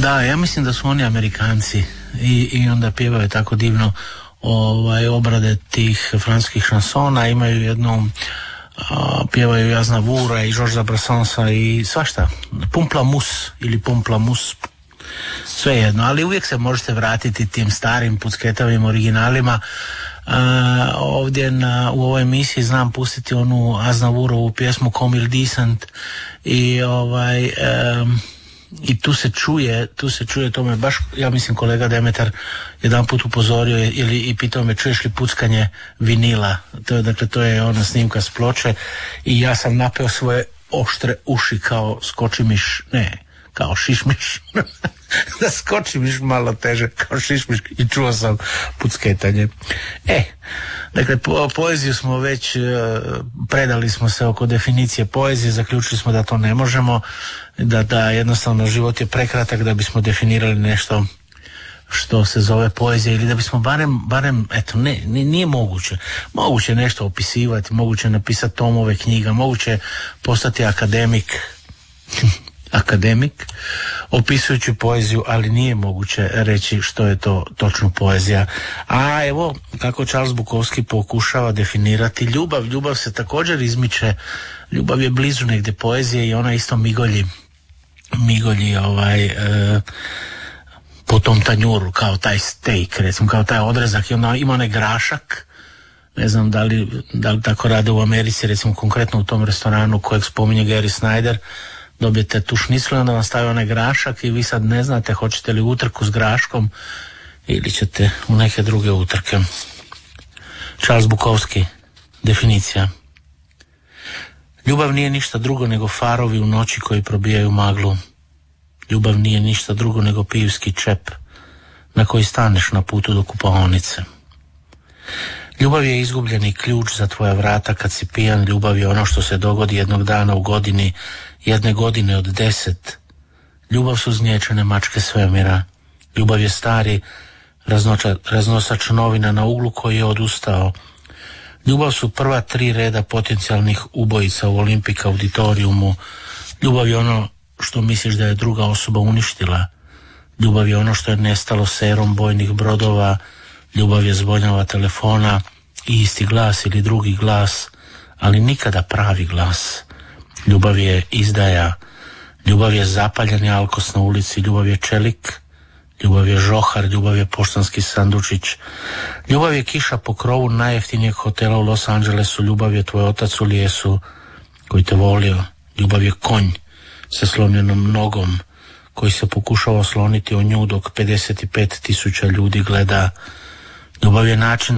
Da, ja mislim da su oni Amerikanci i onda pjevaju tako divno obrade tih francuskih šansona, imaju jednu pjevaju Aznavoura i Georgesa Brassansa i svašta, Pumplamus ili Pumplamus, sve jedno, ali uvijek se možete vratiti tim starim pucketavim originalima. Ovdje u ovoj emisiji znam pustiti onu Aznavourovu pjesmu Comme il Decent i tu se čuje, to me baš, ja mislim kolega Demetar jedan put upozorio i pitao me čuješ li puckanje vinila, to je ona snimka s ploče i ja sam napeo svoje oštre uši kao skočimiš, kao šišmiš da skočimiš malo teže kao šišmiš i čuo sam pucketanje. Dakle, poeziju smo već predali smo se oko definicije poezije, zaključili smo da to ne možemo, da jednostavno život je prekratak da bismo definirali nešto što se zove poezija ili da bismo barem eto, nije moguće nešto opisivati, moguće napisati tomove knjiga, moguće postati akademik opisujući poeziju, ali nije moguće reći što je to točno poezija. A evo kako Charles Bukowski pokušava definirati ljubav. Ljubav se također izmiče, ljubav je blizu negdje poezije i ona isto migolji po tom tanjuru kao taj steak, recimo kao taj odrezak i onda ima onaj grašak. Ne znam da li tako rade u Americi, recimo konkretno u tom restoranu kojeg spominje Gary Snyder, dobijete tu šniclu i onda vam stavi onaj grašak i vi sad ne znate hoćete li utrku s graškom ili ćete u neke druge utrke. Charles Bukowski, definicija. Ljubav nije ništa drugo nego farovi u noći koji probijaju maglu. Ljubav nije ništa drugo nego pivski čep na koji staneš na putu do kupaonice. Ljubav je izgubljeni ključ za tvoja vrata kad si pijan. Ljubav je ono što se dogodi jednog dana u godini, jedne godine od 10. Ljubav su znječene mačke svemira. Ljubav je stari raznosač novina na uglu koji je odustao. Ljubav su prva 3 reda potencijalnih ubojica u Olimpik auditoriumu. Ljubav je ono što misliš da je druga osoba uništila. Ljubav je ono što je nestalo serom bojnih brodova. Ljubav je zvonjava telefona i isti glas ili drugi glas, ali nikada pravi glas. Ljubav je izdaja. Ljubav je zapaljeni alkos na ulici. Ljubav je čelik. Ljubav je žohar. Ljubav je poštanski sandučić. Ljubav je kiša po krovu najjeftinijeg hotela u Los Angelesu. Ljubav je tvoj otac u lijesu koji te volio. Ljubav je konj sa slomljenom nogom koji se pokušava osloniti o nju dok 55.000 ljudi gleda. Ljubav je način